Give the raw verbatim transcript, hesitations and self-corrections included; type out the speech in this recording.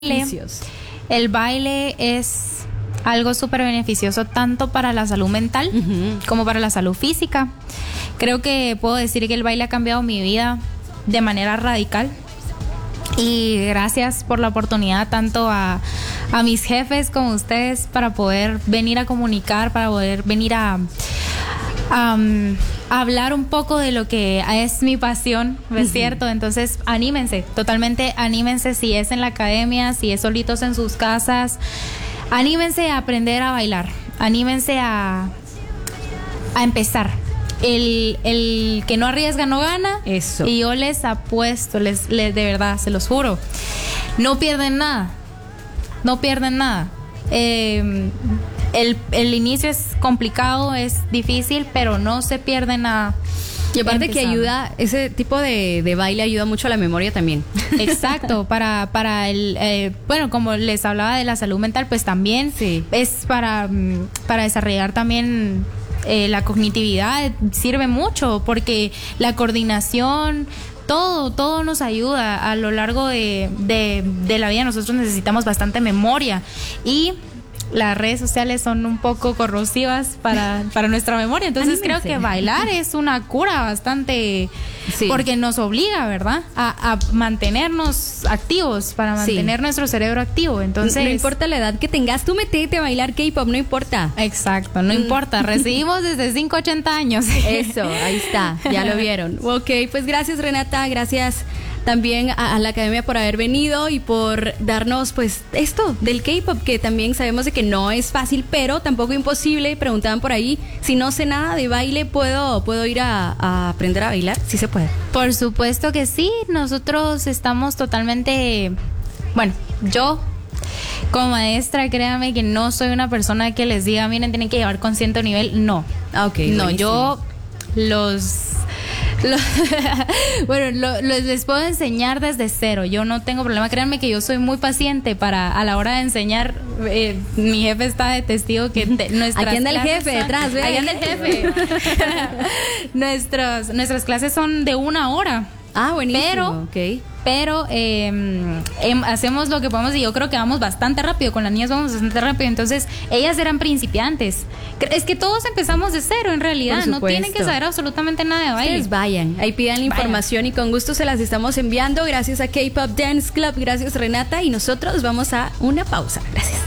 beneficios. El baile es algo súper beneficioso tanto para la salud mental uh-huh. como para la salud física. Creo que puedo decir que el baile ha cambiado mi vida de manera radical. Y gracias por la oportunidad tanto a, a mis jefes como ustedes para poder venir a comunicar, para poder venir a, a, a hablar un poco de lo que es mi pasión, ¿es uh-huh. cierto? Entonces anímense, totalmente anímense, si es en la academia, si es solitos en sus casas, anímense a aprender a bailar, anímense a, a empezar. El, el que no arriesga no gana. Eso. Y yo les apuesto, les, les de verdad, se los juro, no pierden nada. No pierden nada. Eh, el, el inicio es complicado, es difícil, pero no se pierde nada. Y aparte empezando. Que ayuda, ese tipo de, de baile ayuda mucho a la memoria también. Exacto, para, para el, eh, bueno, como les hablaba de la salud mental, pues también sí. es para, para desarrollar también Eh, la cognitividad, sirve mucho porque la coordinación, todo, todo nos ayuda a lo largo de, de, de la vida. Nosotros necesitamos bastante memoria y las redes sociales son un poco corrosivas para, para nuestra memoria, entonces Anímense. Creo que bailar es una cura bastante, sí. porque nos obliga, ¿verdad?, a, a mantenernos activos, para mantener sí. nuestro cerebro activo. Entonces no importa la edad que tengas, tú metete a bailar K-pop, no importa. Exacto, no mm. importa, recibimos desde cinco a ochenta años. Eso, ahí está, ya lo vieron. Ok, pues gracias Renata, gracias también a, a la academia por haber venido y por darnos pues esto del K-pop, que también sabemos de que no es fácil, pero tampoco imposible. Preguntaban por ahí, si no sé nada de baile, ¿puedo, puedo ir a, a aprender a bailar? Sí se puede. Por supuesto que sí, nosotros estamos totalmente, bueno, yo como maestra, créanme que no soy una persona que les diga, miren, tienen que llevar con cierto nivel, no. Ok, no, buenísimo. yo los... Lo, bueno, lo, lo, les puedo enseñar desde cero. Yo no tengo problema. Créanme que yo soy muy paciente para a la hora de enseñar. Eh, mi jefe está de testigo que te, nuestras aquí anda el jefe son, detrás, ¿ve? Aquí anda el jefe. Nuestras nuestras clases son de una hora. Ah, buenísimo. Pero, okay. pero eh, eh, hacemos lo que podemos y yo creo que vamos bastante rápido. Con las niñas vamos bastante rápido. Entonces, ellas eran principiantes. Es que todos empezamos de cero en realidad. No tienen que saber absolutamente nada de baile. Ustedes vayan, ahí pidan la información vayan. Y con gusto se las estamos enviando. Gracias a K-Pop Dance Club, gracias Renata. Y nosotros vamos a una pausa. Gracias.